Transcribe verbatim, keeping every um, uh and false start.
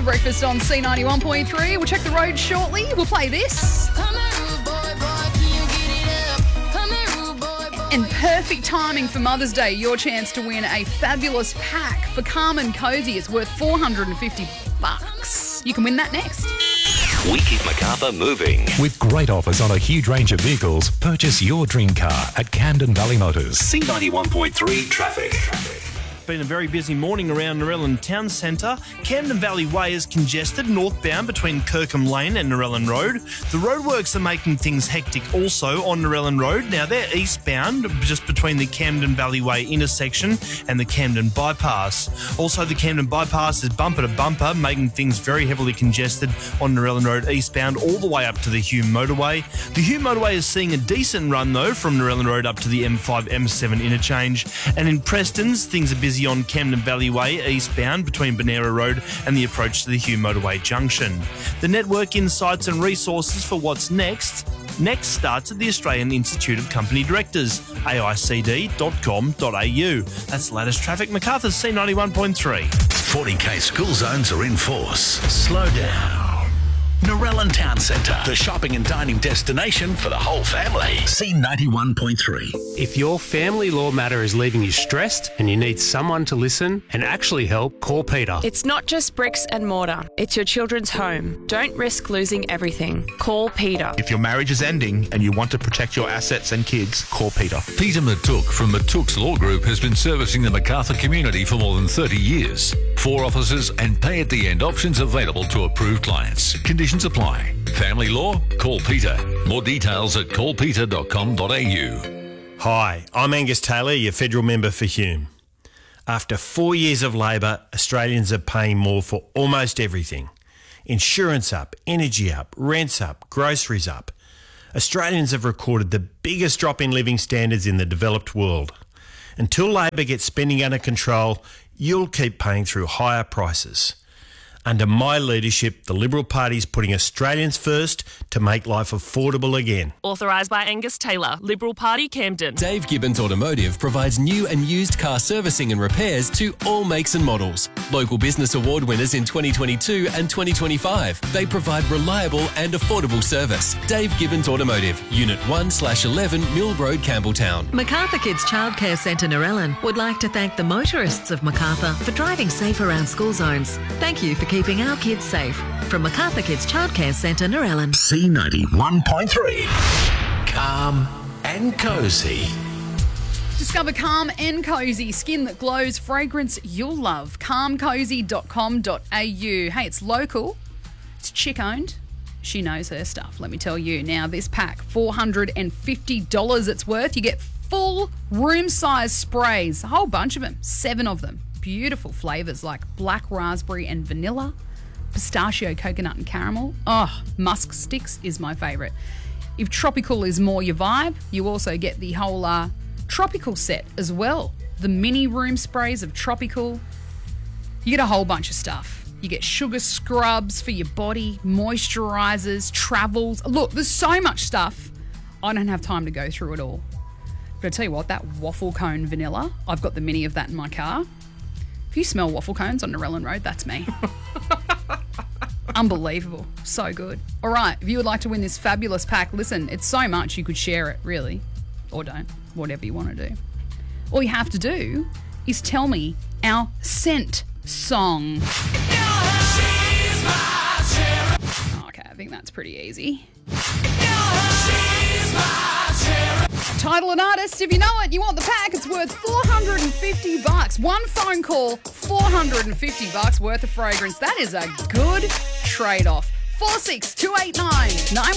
breakfast on C ninety-one point three. We'll check the road shortly. We'll play this. And perfect timing for Mother's Day, your chance to win a fabulous pack for Calm and Cozy. It's worth four hundred fifty bucks. You can win that next. We keep Macarthur moving. With great offers on a huge range of vehicles, purchase your dream car at Camden Valley Motors. C ninety-one point three traffic. Been a very busy morning around Narellan Town Centre. Camden Valley Way is congested northbound between Kirkham Lane and Narellan Road. The roadworks are making things hectic also on Narellan Road. Now they're eastbound just between the Camden Valley Way intersection and the Camden Bypass. Also the Camden Bypass is bumper to bumper, making things very heavily congested on Narellan Road eastbound all the way up to the Hume Motorway. The Hume Motorway is seeing a decent run though from Narellan Road up to the M five M seven interchange. And in Prestons, things are busy on Camden Valley Way eastbound between Benera Road and the approach to the Hume Motorway junction. The network insights and resources for what's next next starts at the Australian Institute of Company Directors, A I C D dot com dot a u. That's the latest traffic. Macarthur's C ninety-one point three. forty k school zones are in force. Slow down. Narellan Town Centre, the shopping and dining destination for the whole family. C ninety-one point three. If your family law matter is leaving you stressed and you need someone to listen and actually help, call Peter. It's not just bricks and mortar. It's your children's home. Don't risk losing everything. Call Peter. If your marriage is ending and you want to protect your assets and kids, call Peter. Peter Matuk from Matuk's Law Group has been servicing the Macarthur community for more than thirty years. Four offices and pay-at-the-end options available to approved clients. Conditions apply. Family law? Call Peter. More details at call peter dot com dot a u. Hi, I'm Angus Taylor, your federal member for Hume. After four years of Labor, Australians are paying more for almost everything. Insurance up, energy up, rents up, groceries up. Australians have recorded the biggest drop in living standards in the developed world. Until Labor gets spending under control, you'll keep paying through higher prices. Under my leadership, the Liberal Party is putting Australians first to make life affordable again. Authorised by Angus Taylor, Liberal Party, Camden. Dave Gibbons Automotive provides new and used car servicing and repairs to all makes and models. Local Business Award winners in twenty twenty-two and twenty twenty-five. They provide reliable and affordable service. Dave Gibbons Automotive, Unit one slash eleven Mill Road, Campbelltown. Macarthur Kids Childcare Centre Narellan would like to thank the motorists of Macarthur for driving safe around school zones. Thank you for keeping our kids safe. From Macarthur Kids Childcare Centre Narellan. C ninety-one point three. Calm and Cozy. Discover Calm and Cozy, skin that glows, fragrance you'll love. calm cozy dot com dot a u. Hey, it's local. It's chick owned. She knows her stuff, let me tell you. Now, this pack, four hundred fifty dollars it's worth. You get full room-size sprays, a whole bunch of them, seven of them. Beautiful flavours like black raspberry and vanilla, pistachio, coconut and caramel. Oh, musk sticks is my favourite. If tropical is more your vibe, you also get the whole uh, tropical set as well. The mini room sprays of tropical. You get a whole bunch of stuff. You get sugar scrubs for your body, moisturisers, travels. Look, there's so much stuff. I don't have time to go through it all. But I tell you what, that waffle cone vanilla, I've got the mini of that in my car. If you smell waffle cones on Narellan Road, that's me. Unbelievable. So good. All right, if you would like to win this fabulous pack, listen, it's so much you could share it, really. Or don't. Whatever you want to do. All you have to do is tell me our scent song. Okay, I think that's pretty easy. Title and artist, if you know it, you want the pack, it's worth four hundred fifty bucks. One phone call, four hundred fifty bucks worth of fragrance. That is a good trade-off. four six two eight nine nine